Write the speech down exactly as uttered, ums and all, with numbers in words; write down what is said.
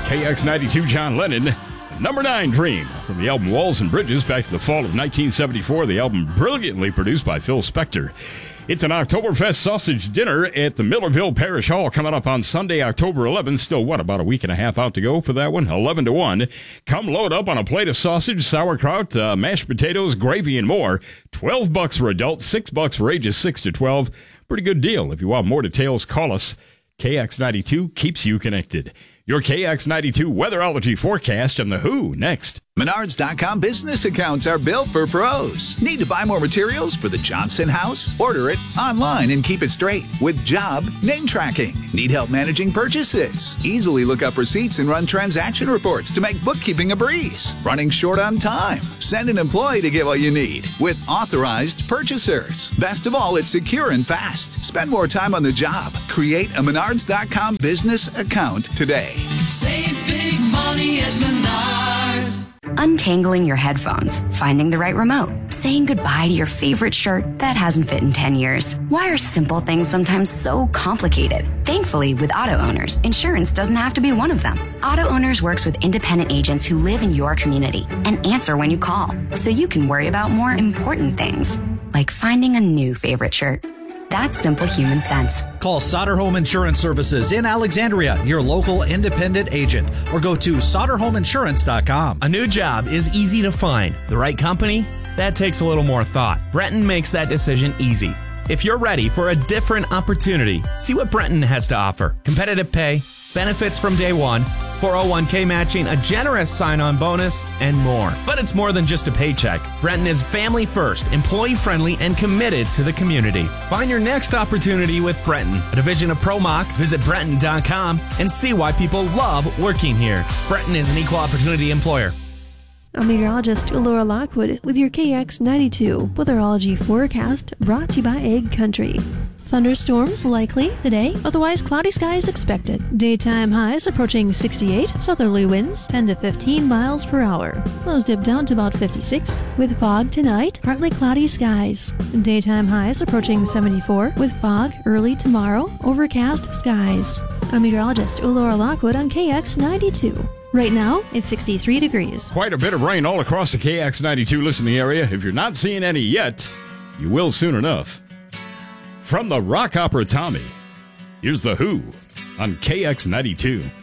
K X ninety-two, John Lennon, Number nine, Dream. From the album Walls and Bridges back to the fall of nineteen seventy-four, the album brilliantly produced by Phil Spector. It's an Oktoberfest sausage dinner at the Millerville Parish Hall coming up on Sunday, October eleventh. Still, what, about a week and a half out to go for that one? eleven to one. Come load up on a plate of sausage, sauerkraut, uh, mashed potatoes, gravy, and more. twelve bucks for adults, six bucks for ages six to twelve. Pretty good deal. If you want more details, call us. K X ninety-two keeps you connected. Your K X ninety-two weatherology forecast and the Who next. Menards dot com business accounts are built for pros. Need to buy more materials for the Johnson house? Order it online and keep it straight with job name tracking. Need help managing purchases? Easily look up receipts and run transaction reports to make bookkeeping a breeze. Running short on time? Send an employee to get what you need with authorized purchasers. Best of all, it's secure and fast. Spend more time on the job. Create a Menards dot com business account today. Save big money at Menards. Untangling your headphones, finding the right remote, saying goodbye to your favorite shirt that hasn't fit in ten years. Why are simple things sometimes so complicated? Thankfully, with Auto Owners, insurance doesn't have to be one of them. Auto Owners works with independent agents who live in your community and answer when you call, so you can worry about more important things, like finding a new favorite shirt. That's simple human sense. Call Sauter Home Insurance Services in Alexandria, your local independent agent, or go to Sauter Home Insurance dot com. A new job is easy to find. The right company? That takes a little more thought. Brenton makes that decision easy. If you're ready for a different opportunity, see what Brenton has to offer. Competitive pay, benefits from day one, four oh one k matching, a generous sign-on bonus, and more. But it's more than just a paycheck. Brenton is family first, employee-friendly, and committed to the community. Find your next opportunity with Brenton, a division of ProMach. Visit Brenton dot com and see why people love working here. Brenton is an equal opportunity employer. I'm meteorologist Laura Lockwood with your K X ninety-two weatherology forecast brought to you by Egg Country. Thunderstorms likely today, otherwise cloudy skies expected. Daytime highs approaching sixty-eight, southerly winds ten to fifteen miles per hour. Lows dip down to about fifty-six. With fog tonight, partly cloudy skies. Daytime highs approaching seventy-four, with fog early tomorrow, overcast skies. I'm meteorologist Laura Lockwood on K X ninety-two. Right now, it's sixty-three degrees. Quite a bit of rain all across the K X ninety-two listening area. If you're not seeing any yet, you will soon enough. From the rock opera Tommy, here's The Who on K X ninety-two.